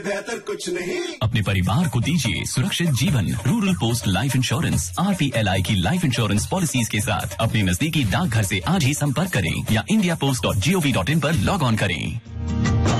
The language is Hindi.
बेहतर कुछ नहीं। अपने परिवार को दीजिए सुरक्षित जीवन। Rural post life insurance RPLI की लाइफ इंश्योरेंस पॉलिसीज के साथ अपने नजदीकी डाकघर से आज ही संपर्क करें या indiapost.gov.in पर लॉग ऑन करें।